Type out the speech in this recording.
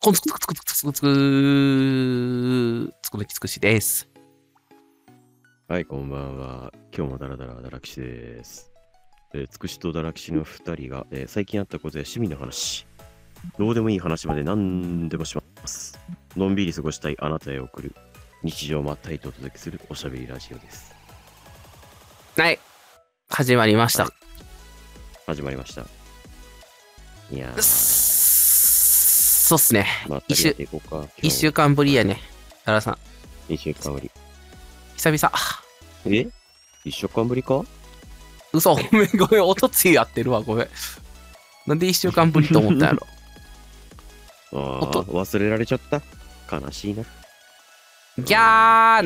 こんつくつくつくつくつくつくつくめきつくしです。 はい、こんばんは。今日もダラダラダラキシです。つくしとダラキシの2人が、最近あったことや趣味の話、どうでもいい話まで何でもします。のんびり過ごしたいあなたへ送る日常まったりとお届けするおしゃべりラジオです。 はい。始まりました。 はい、始まりました。いやー。 そうっすね。 まったりやっていこうか。 1週間ぶりやね。ダラさん。 1週間ぶり。 久々。 1週間ぶりか？ 嘘、ごめんごめん。おとついやってるわ、ごめん。なんで1週間ぶりと思ったんやろ。 忘れられちゃった。悲しいな。 ギャー